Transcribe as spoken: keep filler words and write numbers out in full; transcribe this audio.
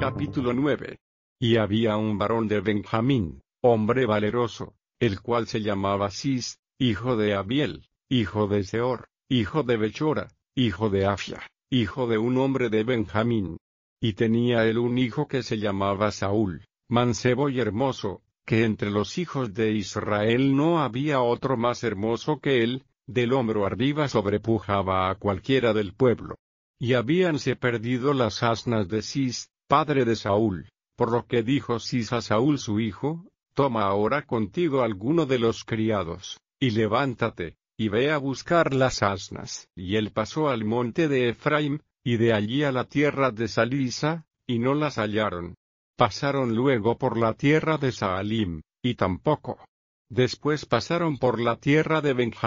Capítulo nueve. Y había un varón de Benjamín, hombre valeroso, el cual se llamaba Cis, hijo de Abiel, hijo de Seor, hijo de Bechora, hijo de Afia, hijo de un hombre de Benjamín. Y tenía él un hijo que se llamaba Saúl, mancebo y hermoso, que entre los hijos de Israel no había otro más hermoso que él, del hombro arriba sobrepujaba a cualquiera del pueblo. Y habíanse perdido las asnas de Cis, padre de Saúl, por lo que dijo Cis a Saúl su hijo: toma ahora contigo alguno de los criados, y levántate, y ve a buscar las asnas. Y él pasó al monte de Efraim, y de allí a la tierra de Salisa, y no las hallaron. Pasaron luego por la tierra de Saalim, y tampoco. Después pasaron por la tierra de Benjamín,